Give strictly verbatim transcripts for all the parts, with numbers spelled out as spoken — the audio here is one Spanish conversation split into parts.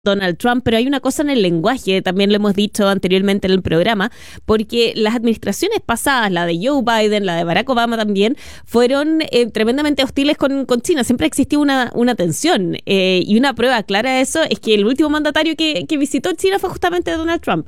Donald Trump, pero hay una cosa en el lenguaje, también lo hemos dicho anteriormente en el programa, porque las administraciones pasadas, la de Joe Biden, la de Barack Obama también, fueron eh, tremendamente hostiles con, con China. Siempre existió una, una tensión eh, y una prueba clara de eso es que el último mandatario que, que visitó China fue justamente Donald Trump.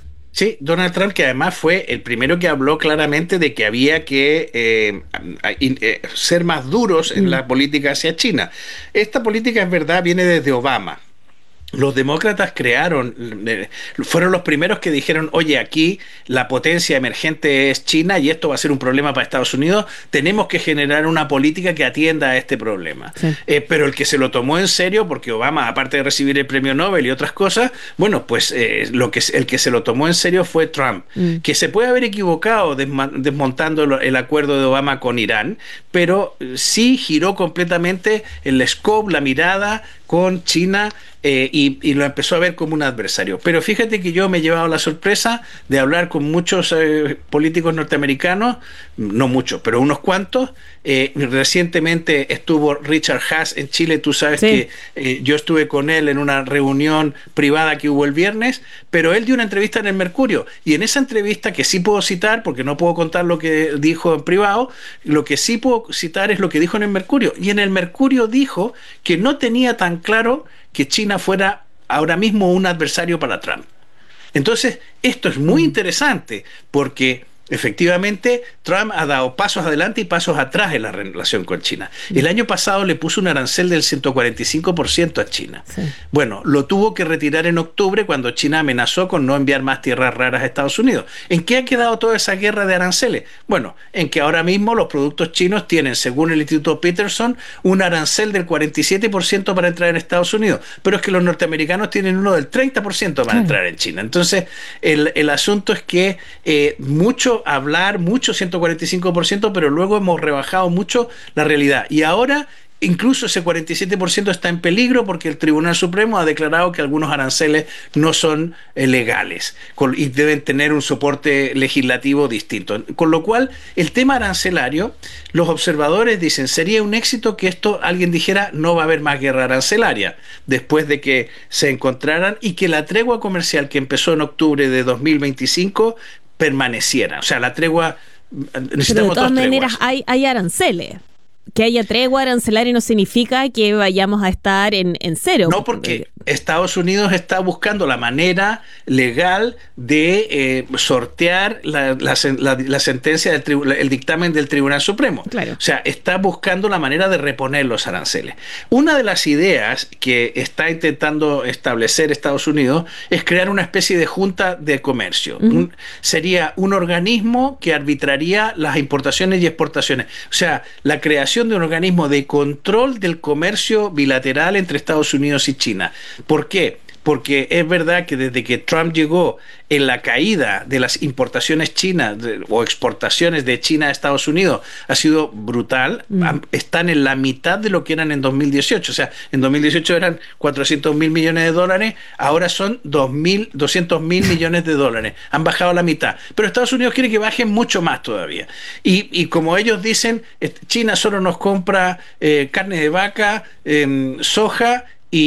Sí, Donald Trump, que además fue el primero que habló claramente de que había que eh, eh, ser más duros en mm. la política hacia China. Esta política, es verdad, viene desde Obama. Los demócratas crearon, fueron los primeros que dijeron, oye, aquí la potencia emergente es China y esto va a ser un problema para Estados Unidos, tenemos que generar una política que atienda a este problema. Sí. Eh, pero el que se lo tomó en serio, porque Obama, aparte de recibir el premio Nobel y otras cosas, bueno, pues eh, lo que, el que se lo tomó en serio fue Trump, mm. que se puede haber equivocado desmontando el acuerdo de Obama con Irán, pero sí giró completamente el scope, la mirada con China, eh, y, y lo empezó a ver como un adversario. Pero fíjate que yo me he llevado la sorpresa de hablar con muchos eh, políticos norteamericanos, no muchos, pero unos cuantos. Eh, recientemente estuvo Richard Haass en Chile, tú sabes sí. que eh, yo estuve con él en una reunión privada que hubo el viernes, pero él dio una entrevista en el Mercurio, y en esa entrevista, que sí puedo citar, porque no puedo contar lo que dijo en privado, lo que sí puedo citar es lo que dijo en el Mercurio, y en el Mercurio dijo que no tenía tan claro que China fuera ahora mismo un adversario para Trump. Entonces, esto es muy interesante, porque efectivamente Trump ha dado pasos adelante y pasos atrás en la relación con China. El año pasado le puso un arancel del ciento cuarenta y cinco por ciento a China. Sí. Bueno, lo tuvo que retirar en octubre cuando China amenazó con no enviar más tierras raras a Estados Unidos. ¿En qué ha quedado toda esa guerra de aranceles? Bueno, en que ahora mismo los productos chinos tienen, según el Instituto Peterson, un arancel del cuarenta y siete por ciento para entrar en Estados Unidos, pero es que los norteamericanos tienen uno del treinta por ciento para entrar en China. Entonces, el, el asunto es que eh, mucho hablar, mucho ciento cuarenta y cinco por ciento, pero luego hemos rebajado mucho la realidad. Y ahora incluso ese cuarenta y siete por ciento está en peligro porque el Tribunal Supremo ha declarado que algunos aranceles no son eh, legales y deben tener un soporte legislativo distinto. Con lo cual, el tema arancelario, los observadores dicen, sería un éxito que esto, alguien dijera, no va a haber más guerra arancelaria después de que se encontraran, y que la tregua comercial que empezó en octubre de dos mil veinticinco permaneciera. O sea, la tregua, necesitamos Pero de todas maneras hay, hay aranceles. Que haya tregua arancelaria no significa que vayamos a estar en, en cero. No, porque Estados Unidos está buscando la manera legal de eh, sortear la, la, la, la sentencia, del tribu- el dictamen del Tribunal Supremo. Claro. O sea, está buscando la manera de reponer los aranceles. Una de las ideas que está intentando establecer Estados Unidos es crear una especie de junta de comercio. Uh-huh. Un, sería un organismo que arbitraría las importaciones y exportaciones. O sea, la creación de un organismo de control del comercio bilateral entre Estados Unidos y China. ¿Por qué? Porque es verdad que desde que Trump llegó, en la caída de las importaciones chinas de, o exportaciones de China a Estados Unidos ha sido brutal. Mm. Están en la mitad de lo que eran en dos mil dieciocho. O sea, en dos mil dieciocho eran cuatrocientos mil millones de dólares, ahora son doscientos mil millones de dólares. Han bajado la mitad. Pero Estados Unidos quiere que bajen mucho más todavía. Y, y como ellos dicen, China solo nos compra eh, carne de vaca, eh, soja,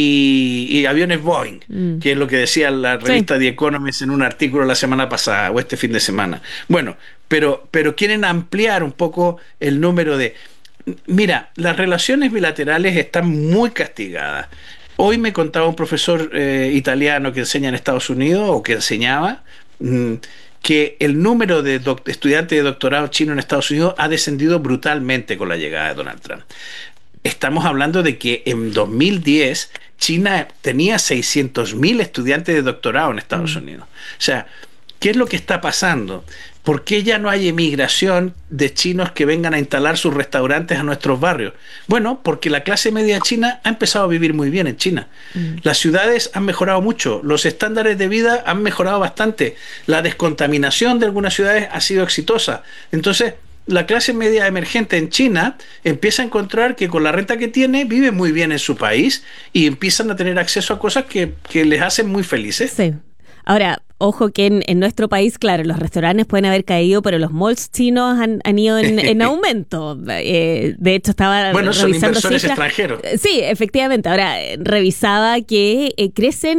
Y, y aviones Boeing, mm. que es lo que decía la revista sí. The Economist en un artículo la semana pasada o este fin de semana. Bueno, pero, pero quieren ampliar un poco el número de... Mira, las relaciones bilaterales están muy castigadas. Hoy me contaba un profesor eh, italiano que enseña en Estados Unidos, o que enseñaba, mmm, que el número de doc- estudiantes de doctorado chino en Estados Unidos ha descendido brutalmente con la llegada de Donald Trump. Estamos hablando de que en dos mil diez China tenía seiscientos mil estudiantes de doctorado en Estados Unidos. O sea, ¿qué es lo que está pasando? ¿Por qué ya no hay emigración de chinos que vengan a instalar sus restaurantes a nuestros barrios? Bueno, porque la clase media china ha empezado a vivir muy bien en China. Mm. Las ciudades han mejorado mucho, los estándares de vida han mejorado bastante, la descontaminación de algunas ciudades ha sido exitosa. Entonces, la clase media emergente en China empieza a encontrar que con la renta que tiene vive muy bien en su país y empiezan a tener acceso a cosas que, que les hacen muy felices. Sí. Ahora, ojo que en, en nuestro país, claro, los restaurantes pueden haber caído, pero los malls chinos han, han ido en, en aumento. Eh, de hecho, estaba bueno, revisando son inversores cifras. extranjeros. Sí, efectivamente. Ahora, revisaba que eh, crecen